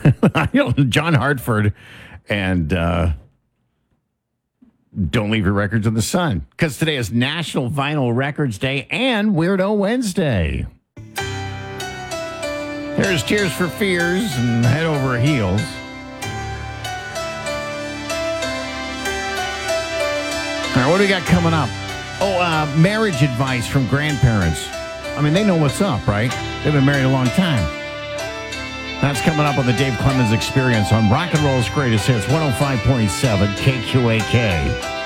John Hartford and Don't Leave Your Records in the Sun. Because today is National Vinyl Records Day and Weirdo Wednesday. There's Tears for Fears and Head Over Heels. All right, what do we got coming up? Oh, marriage advice from grandparents. I mean, they know what's up, right? They've been married a long time. That's coming up on the Dave Clemens Experience on Rock and Roll's Greatest Hits, 105.7 KQAK.